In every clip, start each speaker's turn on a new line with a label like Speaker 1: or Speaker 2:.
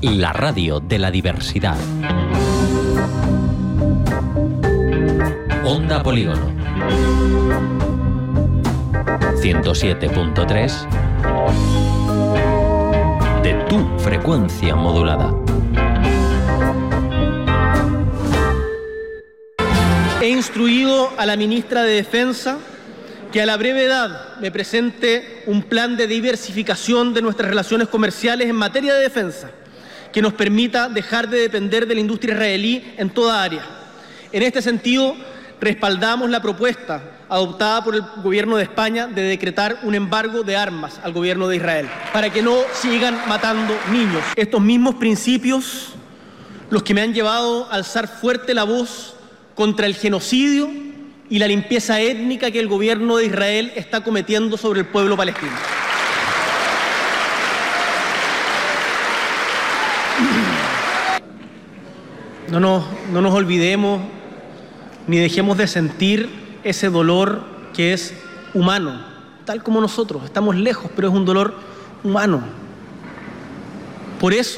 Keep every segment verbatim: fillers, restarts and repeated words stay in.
Speaker 1: La radio de la diversidad. Onda Polígono. ciento siete punto tres de tu frecuencia modulada.
Speaker 2: He instruido a la ministra de Defensa que a la brevedad me presente un plan de diversificación de nuestras relaciones comerciales en materia de defensa, que nos permita dejar de depender de la industria israelí en toda área. En este sentido, respaldamos la propuesta adoptada por el gobierno de España de decretar un embargo de armas al gobierno de Israel, para que no sigan matando niños. Estos mismos principios, los que me han llevado a alzar fuerte la voz contra el genocidio y la limpieza étnica que el gobierno de Israel está cometiendo sobre el pueblo palestino. No nos, no nos olvidemos ni dejemos de sentir ese dolor que es humano, tal como nosotros. Estamos lejos, pero es un dolor humano. Por eso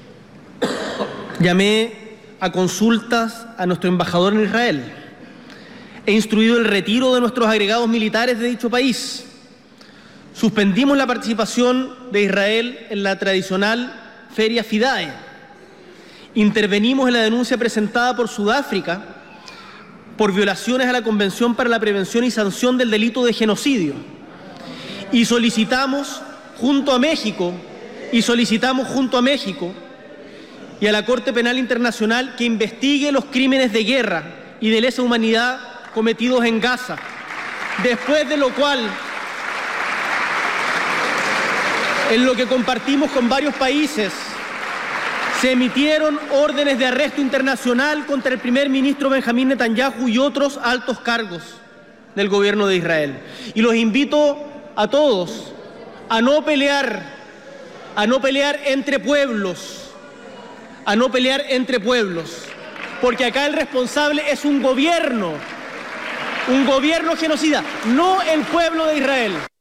Speaker 2: llamé a consultas a nuestro embajador en Israel. He instruido el retiro de nuestros agregados militares de dicho país. Suspendimos la participación de Israel en la tradicional Feria Fidae. Intervenimos en la denuncia presentada por Sudáfrica por violaciones a la Convención para la Prevención y Sanción del Delito de Genocidio. Y solicitamos junto a México, y solicitamos junto a México y a la Corte Penal Internacional que investigue los crímenes de guerra y de lesa humanidad cometidos en Gaza, después de lo cual, en lo que compartimos con varios países, se emitieron órdenes de arresto internacional contra el primer ministro Benjamín Netanyahu y otros altos cargos del gobierno de Israel. Y los invito a todos a no pelear, a no pelear entre pueblos, a no pelear entre pueblos, porque acá el responsable es un gobierno, un gobierno genocida, no el pueblo de Israel.